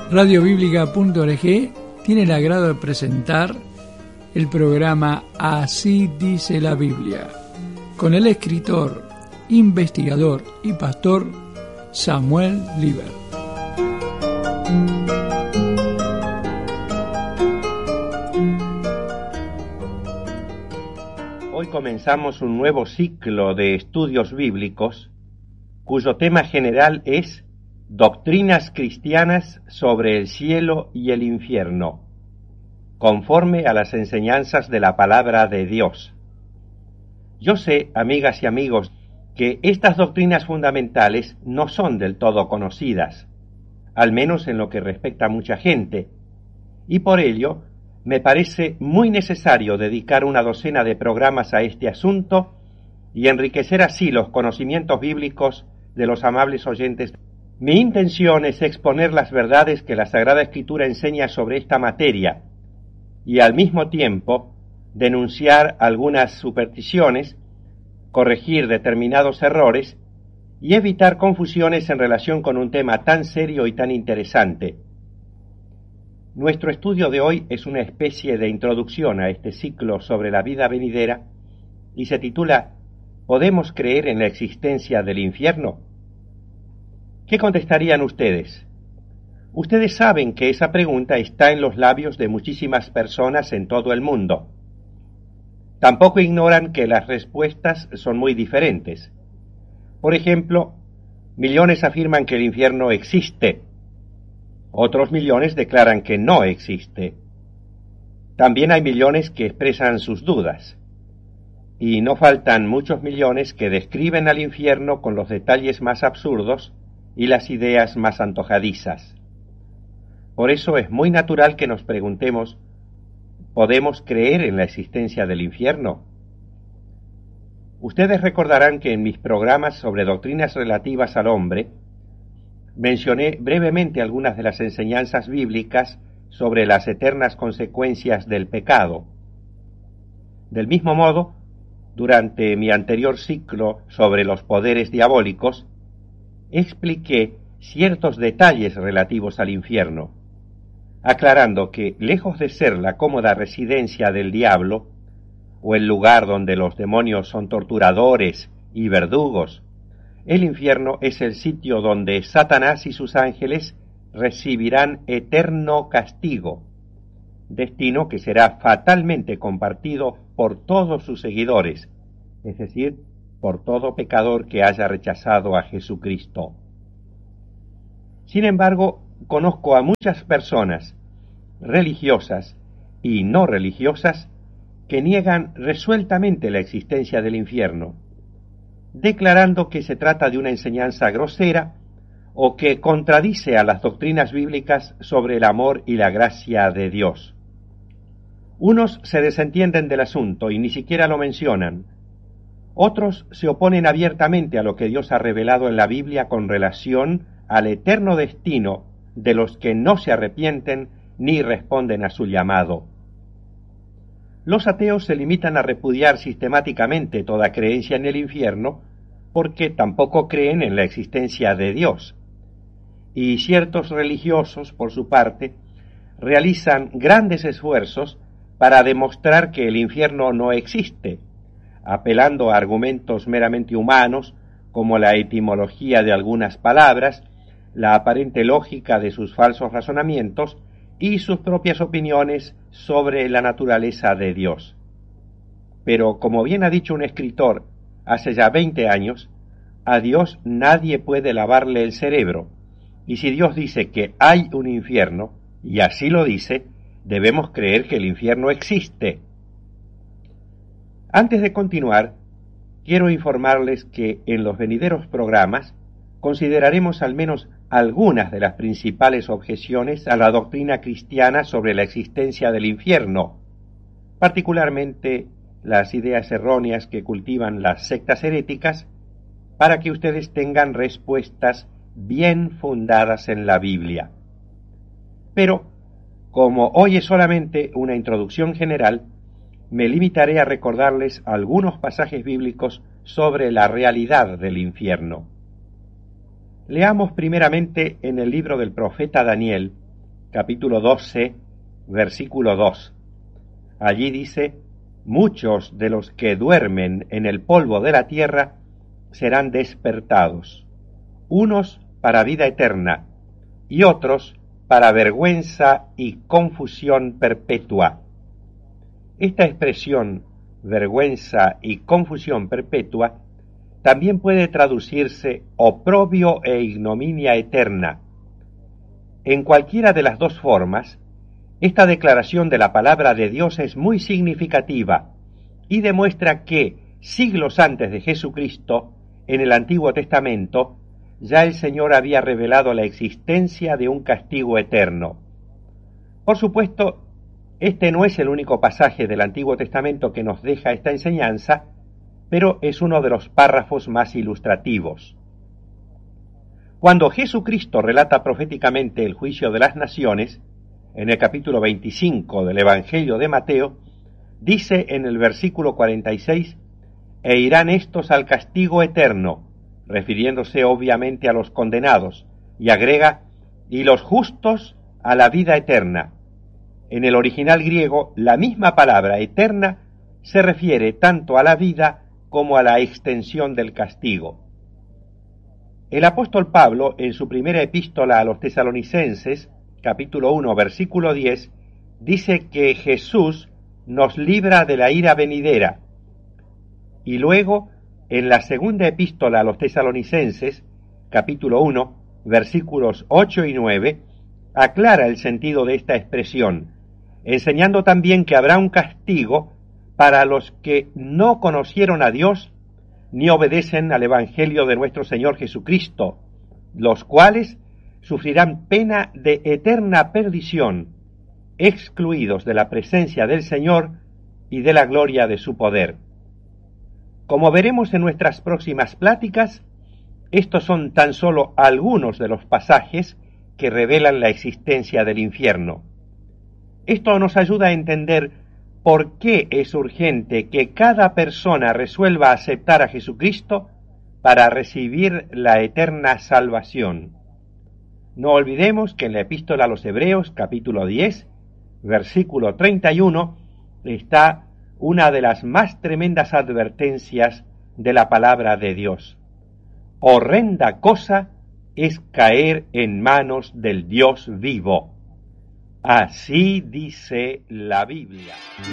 Radiobiblica.org tiene el agrado de presentar el programa Así dice la Biblia, con el escritor, investigador y pastor Samuel Liber. Hoy comenzamos un nuevo ciclo de estudios bíblicos cuyo tema general es Doctrinas cristianas sobre el cielo y el infierno, conforme a las enseñanzas de la palabra de Dios. Yo sé, amigas y amigos, que estas doctrinas fundamentales no son del todo conocidas, al menos en lo que respecta a mucha gente, y por ello me parece muy necesario dedicar una docena de programas a este asunto y enriquecer así los conocimientos bíblicos de los amables oyentes. Mi intención es exponer las verdades que la Sagrada Escritura enseña sobre esta materia y al mismo tiempo denunciar algunas supersticiones, corregir determinados errores y evitar confusiones en relación con un tema tan serio y tan interesante. Nuestro estudio de hoy es una especie de introducción a este ciclo sobre la vida venidera y se titula ¿Podemos creer en la existencia del infierno? ¿Qué contestarían ustedes? Ustedes saben que esa pregunta está en los labios de muchísimas personas en todo el mundo. Tampoco ignoran que las respuestas son muy diferentes. Por ejemplo, millones afirman que el infierno existe. Otros millones declaran que no existe. También hay millones que expresan sus dudas. Y no faltan muchos millones que describen al infierno con los detalles más absurdos y las ideas más antojadizas. Por eso es muy natural que nos preguntemos, ¿podemos creer en la existencia del infierno? Ustedes recordarán que en mis programas sobre doctrinas relativas al hombre, mencioné brevemente algunas de las enseñanzas bíblicas sobre las eternas consecuencias del pecado. Del mismo modo, durante mi anterior ciclo sobre los poderes diabólicos, expliqué ciertos detalles relativos al infierno, aclarando que, lejos de ser la cómoda residencia del diablo, o el lugar donde los demonios son torturadores y verdugos, el infierno es el sitio donde Satanás y sus ángeles recibirán eterno castigo, destino que será fatalmente compartido por todos sus seguidores, es decir, por todo pecador que haya rechazado a Jesucristo. Sin embargo, conozco a muchas personas, religiosas y no religiosas, que niegan resueltamente la existencia del infierno, declarando que se trata de una enseñanza grosera o que contradice a las doctrinas bíblicas sobre el amor y la gracia de Dios. Unos se desentienden del asunto y ni siquiera lo mencionan. Otros se oponen abiertamente a lo que Dios ha revelado en la Biblia con relación al eterno destino de los que no se arrepienten ni responden a su llamado. Los ateos se limitan a repudiar sistemáticamente toda creencia en el infierno porque tampoco creen en la existencia de Dios. Y ciertos religiosos, por su parte, realizan grandes esfuerzos para demostrar que el infierno no existe, apelando a argumentos meramente humanos como la etimología de algunas palabras, la aparente lógica de sus falsos razonamientos y sus propias opiniones sobre la naturaleza de Dios. Pero, como bien ha dicho un escritor hace ya 20 años, a Dios nadie puede lavarle el cerebro, y si Dios dice que hay un infierno, y así lo dice, debemos creer que el infierno existe. Antes de continuar, quiero informarles que en los venideros programas consideraremos al menos algunas de las principales objeciones a la doctrina cristiana sobre la existencia del infierno, particularmente las ideas erróneas que cultivan las sectas heréticas, para que ustedes tengan respuestas bien fundadas en la Biblia. Pero, como hoy es solamente una introducción general, me limitaré a recordarles algunos pasajes bíblicos sobre la realidad del infierno. Leamos primeramente en el libro del profeta Daniel, capítulo 12, versículo 2. Allí dice: muchos de los que duermen en el polvo de la tierra serán despertados, unos para vida eterna y otros para vergüenza y confusión perpetua. Esta expresión, vergüenza y confusión perpetua, también puede traducirse oprobio e ignominia eterna. En cualquiera de las dos formas, esta declaración de la palabra de Dios es muy significativa y demuestra que, siglos antes de Jesucristo, en el Antiguo Testamento, ya el Señor había revelado la existencia de un castigo eterno. Por supuesto, este no es el único pasaje del Antiguo Testamento que nos deja esta enseñanza, pero es uno de los párrafos más ilustrativos. Cuando Jesucristo relata proféticamente el juicio de las naciones, en el capítulo 25 del Evangelio de Mateo, dice en el versículo 46: «E irán estos al castigo eterno», refiriéndose obviamente a los condenados, y agrega: «y los justos a la vida eterna». En el original griego, la misma palabra eterna se refiere tanto a la vida como a la extensión del castigo. El apóstol Pablo, en su primera epístola a los tesalonicenses, capítulo 1, versículo 10, dice que Jesús nos libra de la ira venidera. Y luego, en la segunda epístola a los tesalonicenses, capítulo 1, versículos 8 y 9, aclara el sentido de esta expresión, enseñando también que habrá un castigo para los que no conocieron a Dios ni obedecen al Evangelio de nuestro Señor Jesucristo, los cuales sufrirán pena de eterna perdición, excluidos de la presencia del Señor y de la gloria de su poder. Como veremos en nuestras próximas pláticas, estos son tan solo algunos de los pasajes que revelan la existencia del infierno. Esto nos ayuda a entender por qué es urgente que cada persona resuelva aceptar a Jesucristo para recibir la eterna salvación. No olvidemos que en la epístola a los Hebreos, capítulo 10, versículo 31, está una de las más tremendas advertencias de la palabra de Dios. Horrenda cosa es caer en manos del Dios vivo. Así dice la Biblia.